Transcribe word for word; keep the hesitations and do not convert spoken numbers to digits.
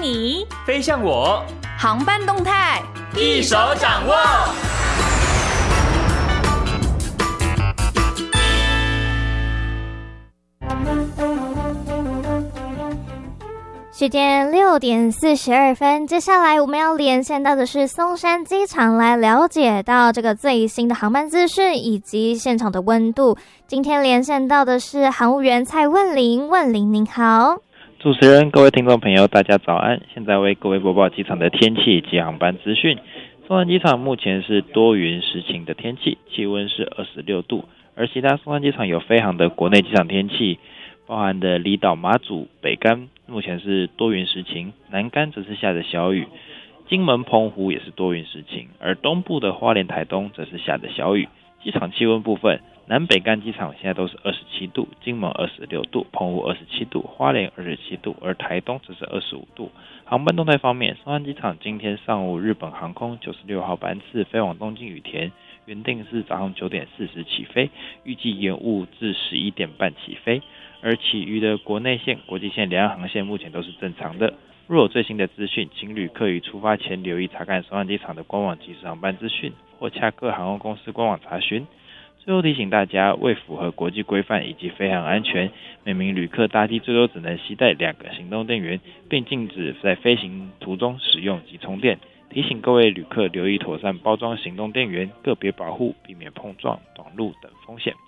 你， 飞向我， 航班动态一手掌握。 时间六点四十二分，接下来我们要连线到的是松山机场，来了解到这个最新的航班资讯以及现场的温度。今天连线到的是航务员蔡问玲，问玲您好。 主持人，各位听众朋友，大家早安！现在为各位播报机场的天气及航班资讯。松山机场目前是多云时晴的天气，气温是二十六度，而其他松山机场有飞航的国内机场天气，包含的离岛、马祖、北竿目前是多云时晴，南竿则是下着小雨，金门、澎湖也是多云时晴，而东部的花莲、台东则是下着小雨。机场气温部分，南北竿机场现在都是二十七度，金门二十六度，澎湖二十七度，花莲二十七度，而台东则是二十五度。航班动态方面，松山机场今天上午日本航空九十六号班次飞往东京羽田，原定是早上九点四十起飞，预计延误至十一点半起飞。而其余的国内线、国际线两岸航线目前都是正常的。若有最新的资讯，请旅客于出发前留意查看松山机场的官网即时航班资讯，或洽各航空公司官网查询。最后提醒大家，为符合国际规范以及飞航安全，每名旅客搭机最多只能携带两个行动电源，并禁止在飞行途中使用及充电。提醒各位旅客留意妥善包装行动电源，个别保护，避免碰撞、短路等风险。